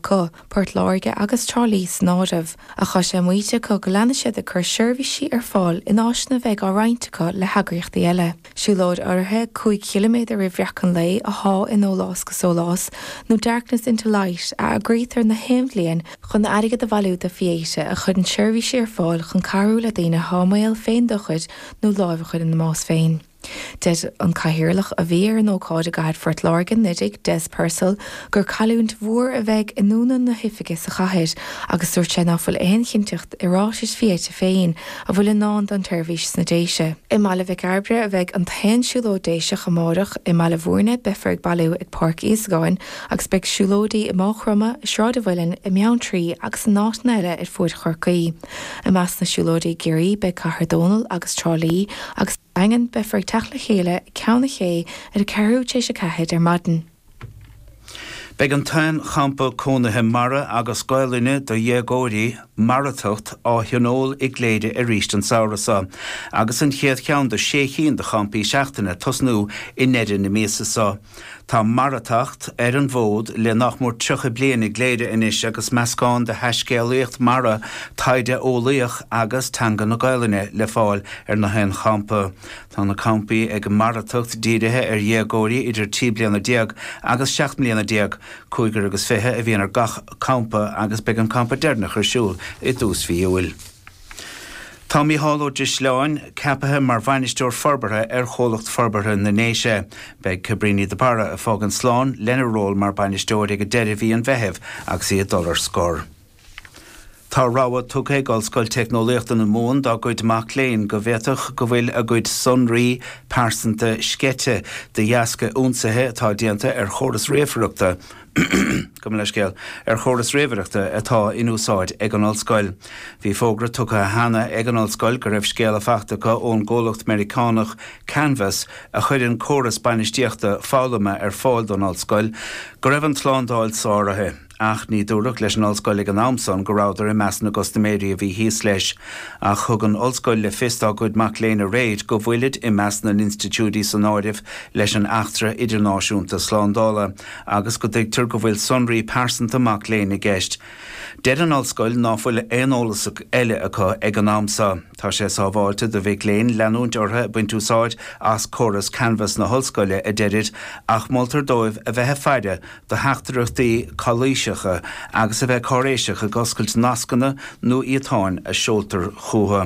có, Port Láirge agus Tralee snáidmh, a cha sé muoite go leanna siad a chur seirbhísí ar fáil in áisna bheith á rointeacha le heagraíochtaí eile. Siúlóid orthe 5 km i bhreachan lei a há in ólás go sólás, nó dearcnas into light a agréithar na héimblion chun na airige de bhailú de fiéise a chud an seirbhísí ar fáil chun carú le daoine hámail féin do chud nó láimh chud in na más féin. Dead an caihirirlach a bhíar an ócáid a gaiid Fort Lorgan nidig Des Purcell gur callúnt mhór a bheith inúna na hifigus a chaid agus dúirt sé náfuil éonchinteacht i ráis fiéite féin a bhfuil in nánd an tuirmhís na déise. I mala bheith arbre a bheith an tain siúló déise chamórach i mala bhórne befrag bailú ag Park Íosgáin agus beag siúlódaí i máchrama sráid a bhfuilin i meán trí agus náit neile i fuair chorcaí. I meas na siúlódaí géirí beag Cahardónal agus Tralee agus Angan befrag teachla chéile ceanna ché ar a ceirú tééis a caithead ar madan. Beag an tain champa cónathe mara agus scoiline do dhégóirí maratocht á thionól i gléide i ríist an saorasa, agus an chéad ceann do 6 de champaí seachtainna tosnú i neidir na míosasa. Tá maratacht ar an bhód le nach mór 3 bliain i gléide inis agus meascáin de heiscéalaíocht mara taide ólaíoch agus teanga na gailine le fáil ar na hen champa. Tá na campaí ag maratacht díirithe ar dhégóirí idir 10 bliana déag agus 7 bliana déag, 5 agus 5 a bhíonar gach campa agus beag an campa deirnach ar siúl i dús fiúil. Tá Mícheál de Sláin capathe mar bhainisteoir forbartha ar cholacht forbartha na néise. Beag Cabrini de Barra a fágan Sláin lena ról mar bainisteoir ag a deirimhí an bheitheh agus í $1 scór. Tá ráha tucéáil scoil technoliaachta na mún dá gcuid amach léinn go bhéadach go bhfuil a gcuid sonraí pásanta scete de dheasca únsathe atá déanta ar chóras réifreachta ar chóras réifreachta atá in úsáid ag an ollscoil. Bhí fógra tucha hana ag an ollscoil go raibh scéal a feachtacha ón ggólacht Americánach Canvas a chuid an chóras bainisteoachta fáilme ar fáil don ollscoil go raibh an tláándáil sáirithe. Ach ní dúrach leis an ollscoil ag an amson go ráidir i measna Gustaméiri a bhí híos leis. Ach thug an ollscoil le fistá gcuid mac léana réid go bhfuilid i measna an Institúidí san áirimh leis an achtra idirnáisiúnta sláándála agus go dtugtar go bhfuil sonraí pásanta mac léana i gceist. Dead an ollscoil náfuil éonolalasach eile acu ag an amsa. Tá sé sábháilte do bheith léinn leanúint ortha buint úsáid as chóras Canvas na hollscoile a deirid ach moltar dóibh a bheitthe faide do heachtarachtaí choilíseacha agus a bheith choréiseach a goscailt nascanna nó íotáin a seoltar chuatha.